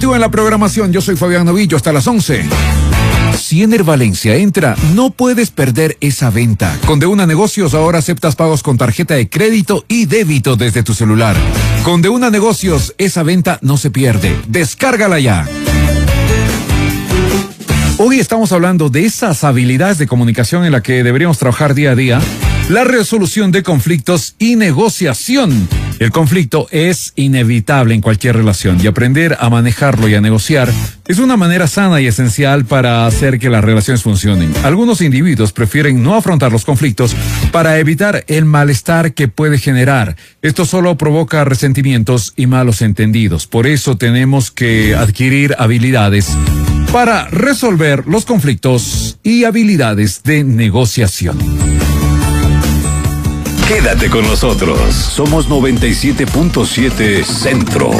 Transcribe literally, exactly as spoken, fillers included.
En la programación, yo soy Fabián Novillo hasta las once. Si Ener Valencia entra, no puedes perder esa venta. Con De Una Negocios ahora aceptas pagos con tarjeta de crédito y débito desde tu celular. Con De Una Negocios, esa venta no se pierde. Descárgala ya. Hoy estamos hablando de esas habilidades de comunicación en la que deberíamos trabajar día a día. La resolución de conflictos y negociación. El conflicto es inevitable en cualquier relación y aprender a manejarlo y a negociar es una manera sana y esencial para hacer que las relaciones funcionen. Algunos individuos prefieren no afrontar los conflictos para evitar el malestar que puede generar. Esto solo provoca resentimientos y malos entendidos. Por eso tenemos que adquirir habilidades para resolver los conflictos y habilidades de negociación. Quédate con nosotros. Somos noventa y siete punto siete Centro.